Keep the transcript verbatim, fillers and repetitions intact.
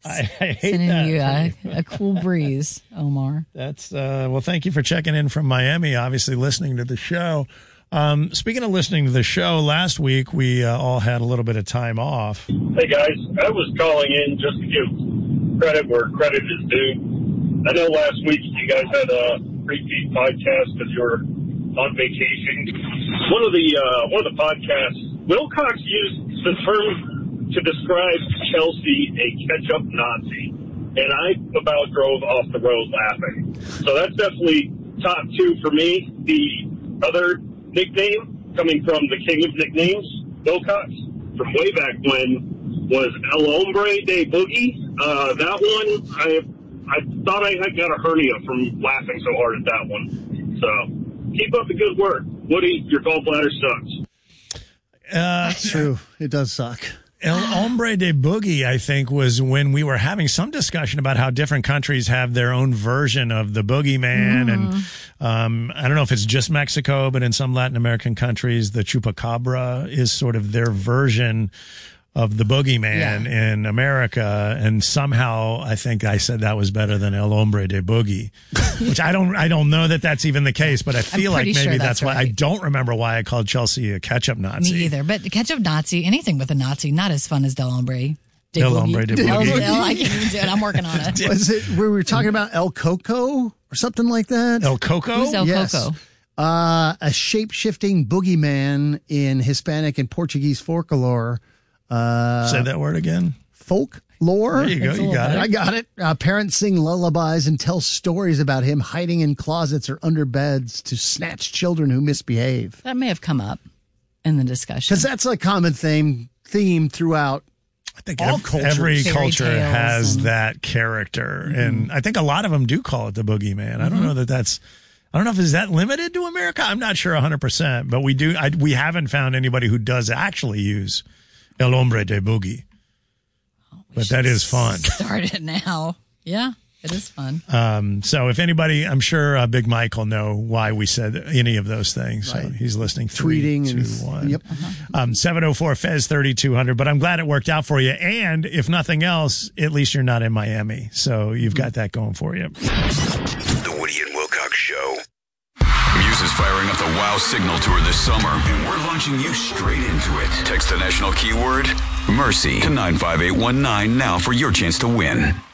I, I hate Sending that. you a, a cool breeze, Omar. That's uh, well, thank you for checking in from Miami, obviously listening to the show. Um, speaking of listening to the show, last week we uh, all had a little bit of time off. Hey, guys. I was calling in just to give credit where credit is due. I know last week you guys had a repeat podcast because you were on vacation. One of the uh, one of the podcasts, Wilcox used the term to describe Chelsea a ketchup Nazi, and I about drove off the road laughing. So that's definitely top two for me. The other nickname coming from the king of nicknames, Wilcox, from way back when, was El Hombre de Boogie. Uh, that one, I I thought I had got a hernia from laughing so hard at that one. So keep up the good work. Woody, your gallbladder sucks. Uh, That's true. It does suck. El Hombre de Boogie, I think, was when we were having some discussion about how different countries have their own version of the boogeyman. Mm. And um, I don't know if it's just Mexico, but in some Latin American countries, the chupacabra is sort of their version of the boogeyman yeah. in America. And somehow I think I said that was better than El Hombre de Boogie, which I don't, I don't know that that's even the case, but I feel like maybe sure that's, that's why right. I don't remember why I called Chelsea a ketchup Nazi. Me either, but ketchup Nazi, anything with a Nazi, not as fun as Del Hombre. De El Boogie. Hombre de El, Boogie. El, I can't even do it. I'm working on it. Was it where we were talking about El Coco or something like that? El Coco? Who's El yes. Coco? Uh, a shape-shifting boogeyman in Hispanic and Portuguese folklore. Uh, Say that word again. Folklore. There you go. You got it. I got it. Uh, parents sing lullabies and tell stories about him hiding in closets or under beds to snatch children who misbehave. That may have come up in the discussion. Because that's a common theme theme throughout I think all every, cultures. every Fairy culture tales has and- that character. Mm-hmm. And I think a lot of them do call it the boogeyman. I don't know that that's, I don't know if is that limited to America. I'm not sure one hundred percent, but we do. I, we haven't found anybody who does actually use El Hombre de Boogie. Oh, But that is fun. Start it now. Yeah, it is fun. Um, so if anybody, I'm sure uh, Big Mike will know why we said any of those things. So Right. he's listening. Three, Tweeting two, and one. yep. Um, seven oh four Fez thirty-two hundred. But I'm glad it worked out for you. And if nothing else, at least you're not in Miami. So you've got that going for you. The Woody and Wilcox Show. Muse is firing up the WOW Signal Tour this summer, and we're launching you straight into it. Text the national keyword, Mercy, to nine five eight one nine now for your chance to win.